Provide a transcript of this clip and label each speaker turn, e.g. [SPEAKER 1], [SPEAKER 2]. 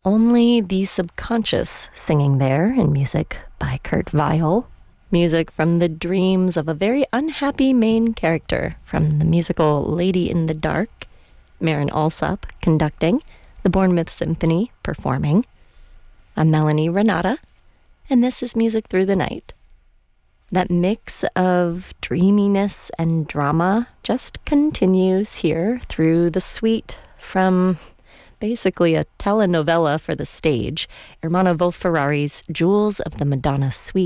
[SPEAKER 1] Only the Subconscious singing there, in music by Kurt Weill. Music from the dreams of a very unhappy main character from the musical Lady in the Dark. Marin Alsop conducting, the Bournemouth Symphony performing. I'm Melanie Renata, and this is Music Through the Night. That mix of dreaminess and drama just continues here through the suite from basically a telenovela for the stage, Ermanno Wolf-Ferrari's Jewels of the Madonna Suite.